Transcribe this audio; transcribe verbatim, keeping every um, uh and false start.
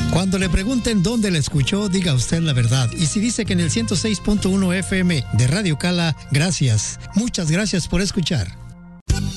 Cuando le pregunten dónde la escuchó, diga usted la verdad. Y si dice que en el ciento seis punto uno F M de Radio Cala, gracias. Muchas gracias por escuchar.